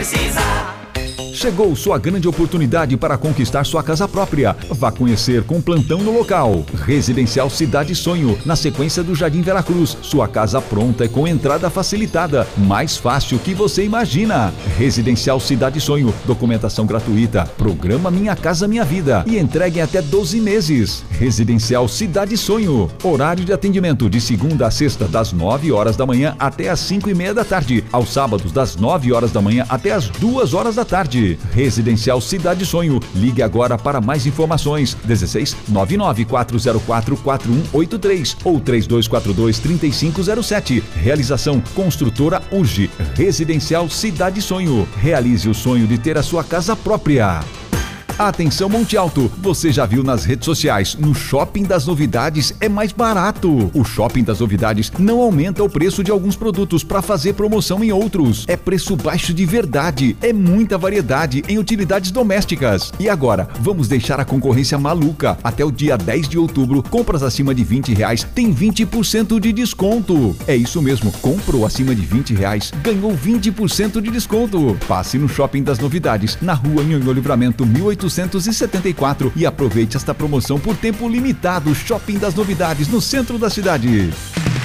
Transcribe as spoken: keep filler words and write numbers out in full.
precisar. Chegou sua grande oportunidade para conquistar sua casa própria. Vá conhecer com plantão no local. Residencial Cidade Sonho, na sequência do Jardim Veracruz. Sua casa pronta e com entrada facilitada. Mais fácil que você imagina. Residencial Cidade Sonho, documentação gratuita. Programa Minha Casa Minha Vida e entregue em até doze meses. Residencial Cidade Sonho. Horário de atendimento de segunda a sexta, das nove horas da manhã até as cinco e meia da tarde. Aos sábados, das nove horas da manhã até as duas horas da tarde. Residencial Cidade Sonho. Ligue agora para mais informações. dezesseis nove nove quatro zero quatro quatro um oito três ou três dois quatro dois três cinco zero sete. Realização Construtora U G. Residencial Cidade Sonho. Realize o sonho de ter a sua casa própria. Atenção Monte Alto, você já viu nas redes sociais, no Shopping das Novidades é mais barato. O Shopping das Novidades não aumenta o preço de alguns produtos para fazer promoção em outros. É preço baixo de verdade, é muita variedade em utilidades domésticas. E agora, vamos deixar a concorrência maluca. Até o dia dez de outubro, compras acima de vinte reais tem vinte por cento de desconto. É isso mesmo, comprou acima de vinte reais, ganhou vinte por cento de desconto. Passe no Shopping das Novidades, na rua Nhonhô Livramento mil oitocentos e setenta e quatro e aproveite esta promoção por tempo limitado. Shopping das Novidades, no centro da cidade.